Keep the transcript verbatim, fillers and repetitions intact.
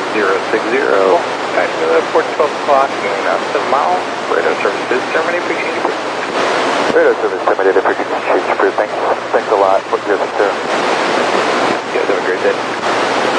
zero six zero. Back to the port twelve o'clock and up seven miles. Radar services terminated. Appreciate you. Radar service terminated. Appreciate you. Thanks. Thanks a lot. What you guys are. You guys have a great day.